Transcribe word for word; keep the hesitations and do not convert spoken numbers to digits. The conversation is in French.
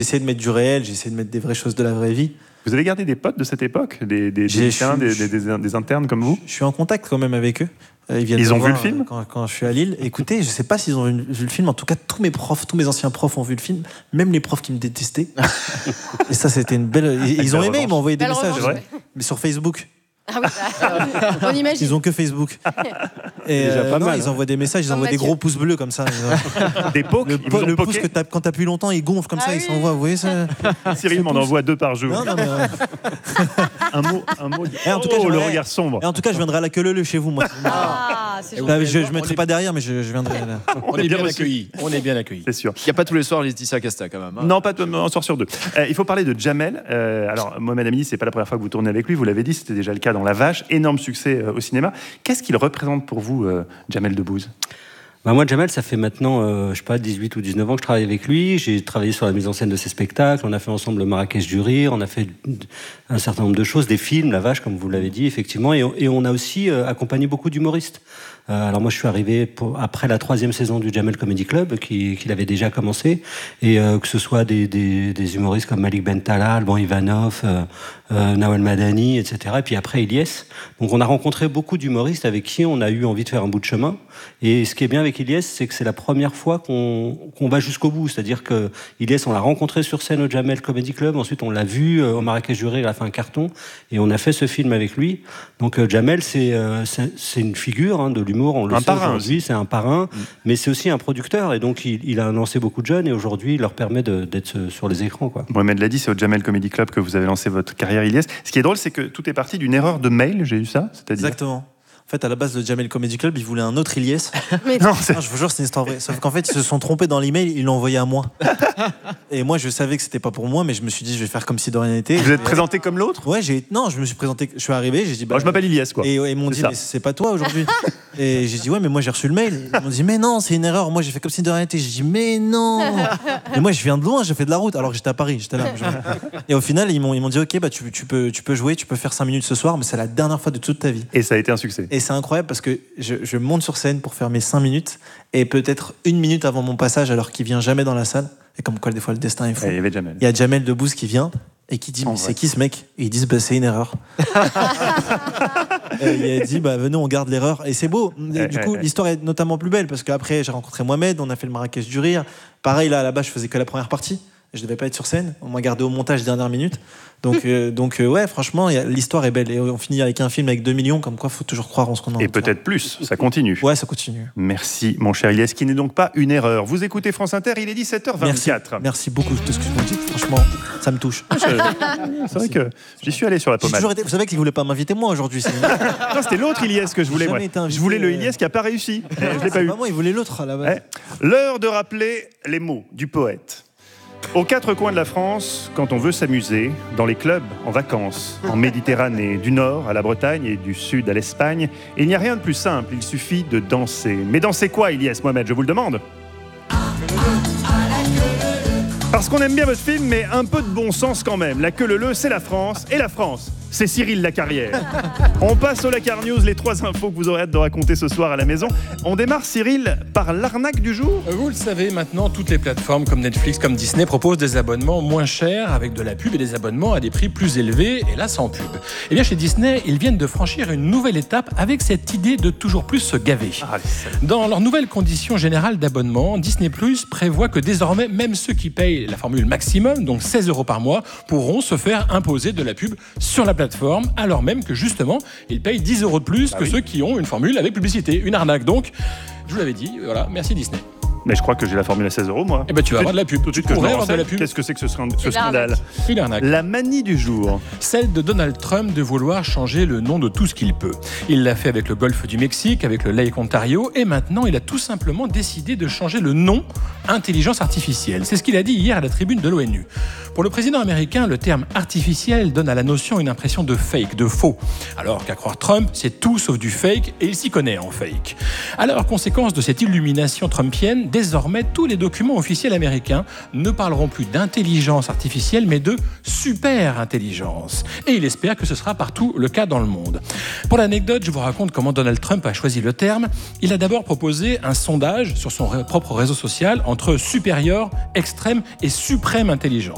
J'essaie de mettre du réel, j'essaie de mettre des vraies choses de la vraie vie. Vous avez gardé des potes de cette époque, des, des, des, lycéens, des, des, des, des internes comme vous? Je suis en contact quand même avec eux. Ils, viennent ils ont voir vu le film quand, quand je suis à Lille. Écoutez, je ne sais pas s'ils ont vu, vu le film. En tout cas, tous mes profs, tous mes anciens profs ont vu le film. Même les profs qui me détestaient. Et ça, c'était une belle... Ils, ils ont aimé, ils m'ont envoyé des belle messages. revanche, Mais sur Facebook. Ah oui, bah, on imagine. Ils ont que Facebook. Et déjà euh, pas non, mal, ils hein. envoient des messages, ils Comme envoient des Mathieu. gros pouces bleus comme ça. Des pokes. Le, Ils vous ont le pouce poké que t'as, quand t'appuies longtemps, il gonfle comme Ah ça, oui. il s'envoie. Vous voyez ça? Cyril m'en envoie deux par jour. Non, non, mais, euh, Un mot, un mot. Et en tout cas, oh, le j'aimerais- regard sombre. et en tout cas, je viendrai à la queue leu chez vous, moi. Ah, c'est gentil. Bah, je ne on mettrai est- pas derrière, mais je, je viendrai là. On est bien reçus. accueillis. On est bien accueillis. C'est sûr. Il n'y a pas tous les soirs Laetitia Casta quand même. Hein. Non, pas un soir sur deux. Euh, il faut parler de Jamel. Euh, alors, Mohamed Amini, c'est pas la première fois que vous tournez avec lui. Vous l'avez dit, c'était déjà le cas dans La Vache. Énorme succès euh, au cinéma. Qu'est-ce qu'il représente pour vous, euh, Jamel Debbouze? Bah moi, Jamel, ça fait maintenant, euh, je sais pas, dix-huit ou dix-neuf ans que je travaille avec lui. J'ai travaillé sur la mise en scène de ses spectacles. On a fait ensemble le Marrakech du Rire. On a fait un certain nombre de choses, des films, La Vache, comme vous l'avez dit, effectivement. Et on, et on a aussi euh, accompagné beaucoup d'humoristes. Euh, alors moi, je suis arrivé pour, après la troisième saison du Jamel Comedy Club, qui, qu'il avait déjà commencé. Et euh, que ce soit des, des, des humoristes comme Malik Bentala, Alban Ivanov, euh, euh, Nawal Madani, et cetera. Et puis après, Ilyes. Donc on a rencontré beaucoup d'humoristes avec qui on a eu envie de faire un bout de chemin. Et ce qui est bien avec Ilyes, c'est que c'est la première fois qu'on, qu'on va jusqu'au bout. C'est-à-dire que Ilyes, on l'a rencontré sur scène au Jamel Comedy Club. Ensuite, on l'a vu euh, au Marrakech du Rire, il a fait un carton. Et on a fait ce film avec lui. Donc euh, Jamel, c'est, euh, c'est, c'est une figure hein, de l'humour. On le Un sait parrain aujourd'hui, c'est un parrain. Mm. Mais c'est aussi un producteur. Et donc, il, il a lancé beaucoup de jeunes. Et aujourd'hui, il leur permet de, d'être sur les écrans, quoi. Mohamed l'a dit, c'est au Jamel Comedy Club que vous avez lancé votre carrière, Ilyes. Ce qui est drôle, c'est que tout est parti d'une erreur de mail, j'ai eu ça, c'est-à-dire... Exactement. En fait, à la base, le Jamel Comedy Club, ils voulaient un autre Ilyes. Mais Non, c'est... Non, je vous jure, c'est une histoire vraie. Sauf qu'en fait, ils se sont trompés dans l'email, ils l'ont envoyé à moi. Et moi, je savais que c'était pas pour moi, mais je me suis dit, je vais faire comme si de rien n'était. Vous êtes présenté comme l'autre? Ouais, j'ai. Non, je me suis présenté. Je suis arrivé, j'ai dit. Bah, Moi, je m'appelle Ilyes, quoi. Et et ils m'ont C'est dit, ça. mais c'est pas toi aujourd'hui. Et j'ai dit, ouais, mais moi, j'ai reçu le mail. Ils m'ont dit, mais non, c'est une erreur. Moi, j'ai fait comme si de rien n'était. J'ai dit, mais non. Mais moi, je viens de loin, j'ai fait de la route, alors que j'étais à Paris. J'étais là. Je- Et au final, ils m'ont, ils m'ont dit, ok, bah, tu, tu, peux, tu peux jouer, tu peux faire cinq minutes ce soir, mais c'est la dernière fois de toute ta vie. Et ça a été un succès. Et c'est incroyable parce que je, je monte sur scène pour faire mes cinq minutes et peut-être une minute avant mon passage, alors qu'il vient jamais dans la salle. Et comme quoi, des fois, le destin est fou. Et il y avait Jamel. Il y a Jamel Debbouze qui vient et qui dit, En mais vrai. c'est qui ce mec? Et ils disent, bah, c'est une erreur. Et il a dit, bah, venez, on garde l'erreur. Et c'est beau. Et Ouais, du ouais, coup, ouais. l'histoire est notamment plus belle parce qu'après, j'ai rencontré Mohamed, on a fait le Marrakech du Rire. Pareil, là, là-bas, je faisais que la première partie. Je devais pas être sur scène. On m'a gardé au montage dernière minute. Donc, euh, donc euh, ouais, franchement, y a- l'histoire est belle. Et on finit avec un film avec deux millions, comme quoi, faut toujours croire en ce qu'on a envie Et de faire. peut-être plus, ça continue. Ouais, ça continue. Merci, mon cher Ilyes, qui n'est donc pas une erreur. Vous écoutez France Inter, il est dix-sept heures vingt-quatre. Merci, merci beaucoup de ce que vous dites. Franchement, ça me touche. C'est vrai que j'y suis allé sur la J'ai pommade. toujours été- Vous savez qu'il voulait pas m'inviter moi aujourd'hui. C'est Non, c'était l'autre Ilyes que je voulais, Jamais moi. été invité, Je voulais le euh, Ilyes qui n'a pas réussi. Eh, je l'ai pas c'est eu. pas moi, il voulait l'autre à la base. Ouais. L'heure de rappeler les mots du poète. Aux quatre coins de la France, quand on veut s'amuser, dans les clubs, en vacances, en Méditerranée, du nord à la Bretagne et du sud à l'Espagne, il n'y a rien de plus simple, il suffit de danser. Mais danser quoi, Ilyes, Mohamed, je vous le demande? Parce qu'on aime bien votre film, mais un peu de bon sens quand même. La queue leu, c'est la France, et la France, c'est Cyril Lacarrière. On passe au Lacar News, les trois infos que vous aurez hâte de raconter ce soir à la maison. On démarre, Cyril, par l'arnaque du jour. Vous le savez, maintenant, toutes les plateformes comme Netflix, comme Disney proposent des abonnements moins chers avec de la pub et des abonnements à des prix plus élevés, et là sans pub. Et bien chez Disney, ils viennent de franchir une nouvelle étape avec cette idée de toujours plus se gaver. Ah, Dans leurs nouvelles conditions générales d'abonnement, Disney Plus prévoit que désormais, même ceux qui payent la formule maximum, donc seize euros par mois, pourront se faire imposer de la pub sur la plateforme, alors même que justement, ils payent dix euros de plus bah que oui. ceux qui ont une formule avec publicité, une arnaque. Donc, je vous l'avais dit, voilà, merci Disney. Mais je crois que j'ai la formule à seize euros, moi. Eh ben, tu vas Tout avoir de la pub. Tout de suite Tu que je me pourrais avoir de la renseigne. pub. Qu'est-ce que c'est que ce, scand- ce C'est l'arnaque. scandale? Une arnaque. La manie du jour. Celle de Donald Trump de vouloir changer le nom de tout ce qu'il peut. Il l'a fait avec le Golfe du Mexique, avec le Lake Ontario, et maintenant il a tout simplement décidé de changer le nom intelligence artificielle. C'est ce qu'il a dit hier à la tribune de l'ONU. Pour le président américain, le terme artificiel donne à la notion une impression de fake, de faux. Alors qu'à croire Trump, c'est tout sauf du fake, et il s'y connaît en fake. Alors, conséquence de cette illumination trumpienne, désormais tous les documents officiels américains ne parleront plus d'intelligence artificielle, mais de super intelligence. Et il espère que ce sera partout le cas dans le monde. Pour l'anecdote, je vous raconte comment Donald Trump a choisi le terme. Il a d'abord proposé un sondage sur son propre réseau social entre supérieur, extrême et suprême intelligence.